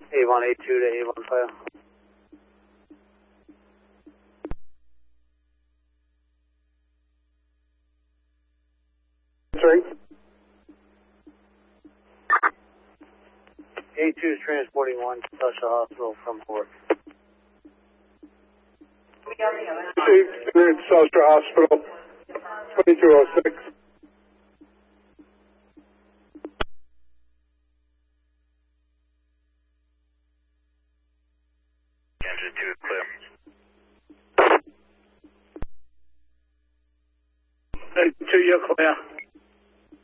Avon A2 to Avon file. That's right. A2 is transporting one to Tusha Hospital from Port. It's Souster Hospital, 2206. Engine 2 is clear. A2, you're clear.